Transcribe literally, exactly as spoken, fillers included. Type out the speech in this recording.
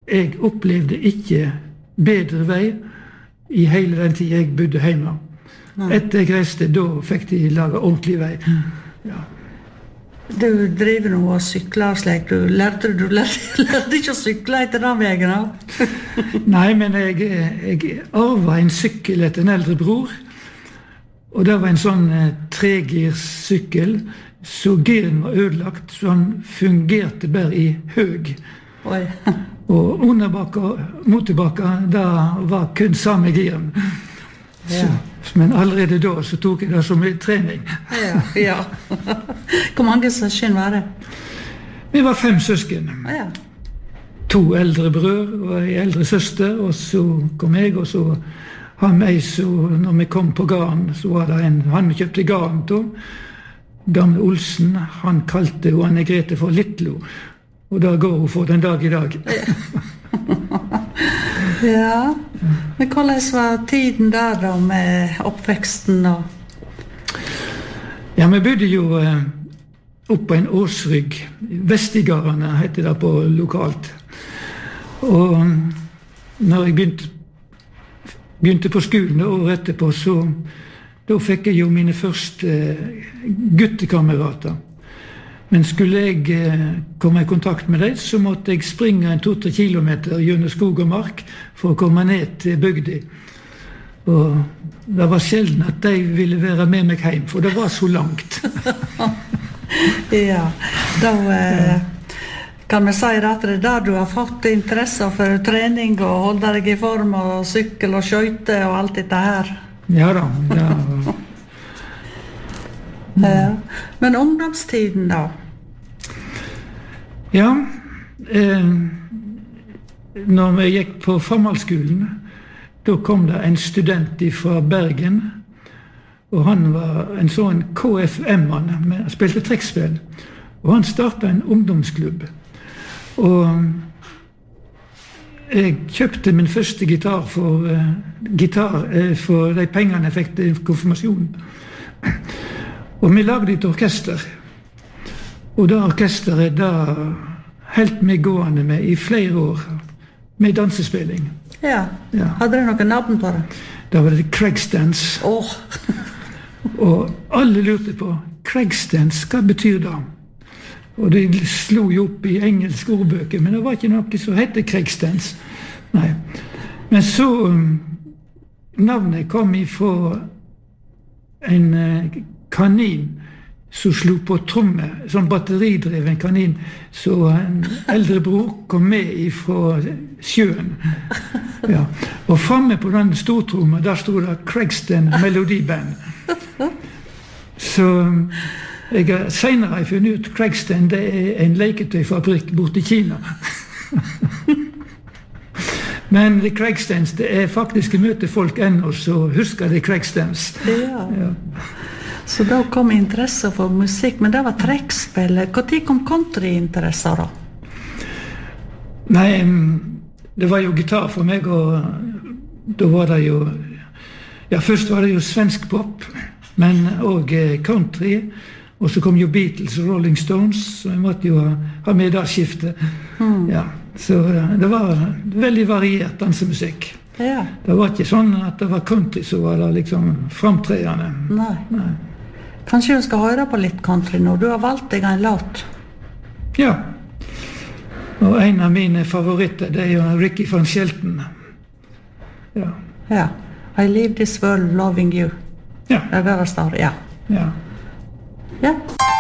jeg opplevde ikke bedre vei i hele den tid jeg bodde hjemme. Nei. Etter jeg reiste, da fikk de lage ordentlig vei. Ja. Du driver nå og sykler slik. Du lærte, du lærte, lærte ikke å sykle etter den veien, da? Nei, men jeg, jeg arvet en sykkel etter en eldre bror. Og det var en sånn eh, tregirssykkel, så giren var ødelagt, så han fungerte bare i høg. Oi. Og underbakka, motebakka, da var kun samme giren. Ja. Så, men allerede da så tok jeg det som en trening. Ja, ja. Hvor mange søsken var det? Vi var fem søsken. Ja. To eldre brød og en eldre søster, og så kom jeg, og så han meg, så når vi kom på garn, så var det en, han kjøpte garn til, gamle Olsen, han kalte jo Anne Grete for Littlo, og da går hun for den dag i dag. Ja, men hvordan var tiden der da med oppveksten? Og... Ja, vi bodde jo eh, opp på en årsrygg, Vestigarene heter det på lokalt. Og når jeg begynte, begynte på skolen året etterpå, så da fikk jeg jo mine første eh, guttekamerater. Men skulle jeg eh, komme i kontakt med dem, så måtte jeg springe en to-tre kilometer gjennom skog og mark for å komme ned til bygda. Og det var sjelden at de ville være med meg hjem, for det var så langt. Ja, da eh, kan vi si at det er der du har fått interesse for trening og holde deg i form og sykkel og skøyte og alt dette her. Ja da, ja. Ja. Men ungdomstiden da? Ja, eh, når vi gikk på Famhalskolen, da kom det en student fra Bergen, og han var en sånn K F M-mann, han spilte trekkspill, og han startet en ungdomsklubb. Og jeg kjøpte min første gitar for, uh, gitar, uh, for de pengene jeg fikk til konfirmasjonen. Og vi lagde et orkester. Og det orkesteret da helt meg gående med i flere år, med dansespilling. Ja, ja. Hadde du noen navn på det? Da var det Craigstance. Åh. Og alle lurte på, Craigstance, hva betyr det? Og de slo jo opp i engelske ordbøker, men det var ikke noe som hette Craigstance. Nei. Men så, navnet kom ifra en uh, kanin som slo på tromme, sånn batteridreven kanin, så en eldre bror kom med ifra sjøen. Ja. Og fremme på den stortrommen, der stod det Craigston Melodiband. Så jeg har senere funnet ut Craigston, det er en leketøyfabrikk borte i Kina. Men The Craigstons, det er faktisk møte folk ennå, så husker de Craigstons. Ja. Ja. Så da kom interesse for musikk, men det var trekkspill. Hvor tid kom countryinteresser da? Nei, det var jo gitar for meg, og da var det jo, ja, først var det jo svensk pop, men også country, og så kom jo Beatles og Rolling Stones, så jeg måtte jo ha, ha med det skiftet. Mm. Ja, så det var veldig variert dansemusikk. Ja. Det var ikke sånn at det var country som var det liksom framtredende. Nei. Nei. Kanskje du skal høre på litt country nå. Du har valgt deg en låt. Ja. Og en av mine favoritter, det er jo Ricky van Shelton. Ja. Ja. I leave this world loving you. Ja. Det er det det står, ja. Ja. Ja.